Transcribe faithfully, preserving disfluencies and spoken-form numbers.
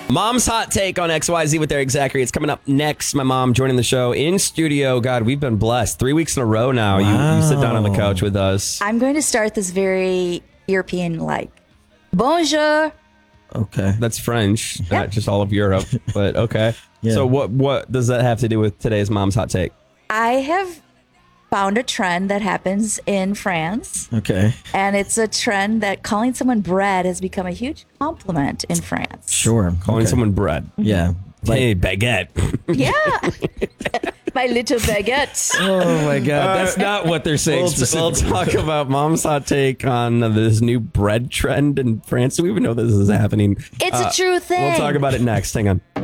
Mom's hot take on X Y Z with Eric Zachary. It's coming up next. My mom joining the show in studio. God, we've been blessed. Three weeks in a row now. Wow. You, you sit down on the couch with us. I'm going to start this very European-like. Bonjour. Okay. That's French, not just all of Europe, but okay. Yeah. So what what does that have to do with today's mom's hot take? I have found a trend that happens in France, Okay. and it's a trend that calling someone bread has become a huge compliment in France. Sure. Calling okay. someone bread. Yeah. Like, Hey, baguette. Yeah. My little baguette. Oh my God, that's not what they're saying. We'll- We'll talk about mom's hot take on this new bread trend in France. Do we even know this is happening? It's a true thing. We'll talk about it next. Hang on.